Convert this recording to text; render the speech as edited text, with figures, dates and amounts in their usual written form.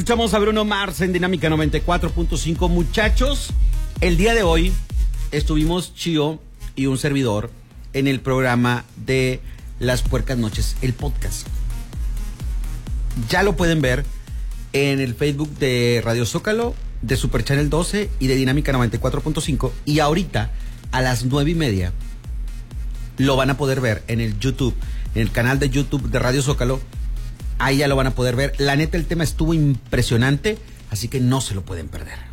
Escuchamos a Bruno Mars en Dinámica 94.5. Muchachos, el día de hoy estuvimos Chío y un servidor en el programa de Las Puercas Noches, el podcast. Ya lo pueden ver en el Facebook de Radio Zócalo, de Super Channel 12 y de Dinámica 94.5. Y ahorita, a las 9:30, lo van a poder ver en el YouTube, en el canal de YouTube de Radio Zócalo. Ahí ya lo van a poder ver. La neta, el tema estuvo impresionante, así que no se lo pueden perder.